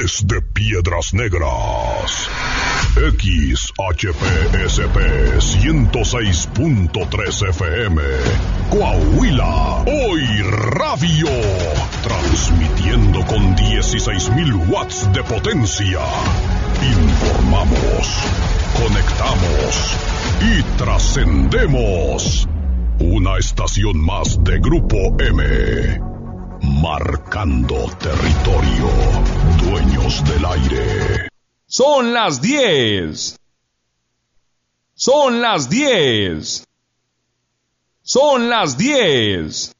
Desde Piedras Negras, XHPSP 106.3 FM, Coahuila, Hoy Radio, transmitiendo con 16,000 watts de potencia. Informamos, conectamos y trascendemos. Una estación más de Grupo M. Marcando territorio, dueños del aire. Son las 10. Son las 10. Son las 10.